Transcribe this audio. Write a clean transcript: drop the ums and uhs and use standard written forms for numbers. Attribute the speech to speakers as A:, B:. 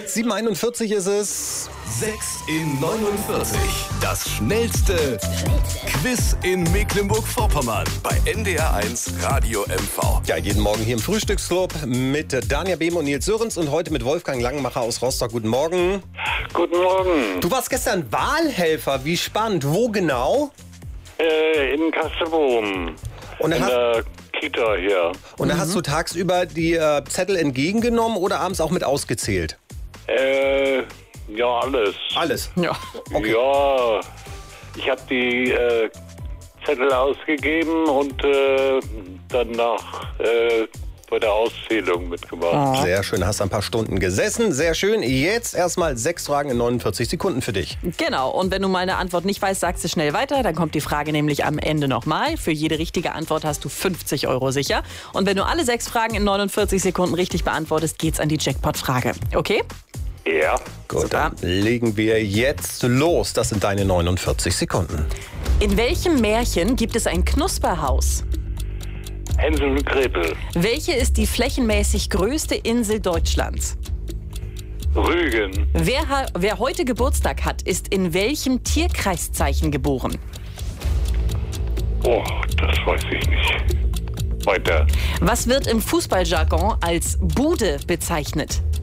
A: 7:41 ist es.
B: 6 in 49. Das schnellste Quiz in Mecklenburg-Vorpommern bei NDR1 Radio MV.
A: Ja, jeden Morgen hier im Frühstücksclub mit Dania Behm und Nils Sörens und heute mit Wolfgang Langenmacher aus Rostock. Guten Morgen.
C: Guten Morgen.
A: Du warst gestern Wahlhelfer. Wie spannend. Wo genau?
C: In Kastelbohm.
A: Und
C: In
A: dann,
C: der Kita hier.
A: hast du tagsüber die Zettel entgegengenommen oder abends auch mit ausgezählt?
C: Ja, alles.
A: Alles? Ja. Okay.
C: Ja, ich habe die Zettel ausgegeben und danach bei der Auszählung mitgemacht.
A: Sehr schön, hast ein paar Stunden gesessen. Sehr schön. Jetzt erstmal 6 Fragen in 49 Sekunden für dich.
D: Genau, und wenn du mal eine Antwort nicht weißt, sagst du schnell weiter. Dann kommt die Frage nämlich am Ende nochmal. Für jede richtige Antwort hast du 50 € sicher. Und wenn du alle 6 Fragen in 49 Sekunden richtig beantwortest, geht's an die Jackpot-Frage. Okay?
C: Ja.
A: Gut, dann legen wir jetzt los. Das sind deine 49 Sekunden.
D: In welchem Märchen gibt es ein Knusperhaus?
C: Hänsel und Gretel.
D: Welche ist die flächenmäßig größte Insel Deutschlands?
C: Rügen.
D: Wer heute Geburtstag hat, ist in welchem Tierkreiszeichen geboren?
C: Oh, das weiß ich nicht. Weiter.
D: Was wird im Fußballjargon als Bude bezeichnet?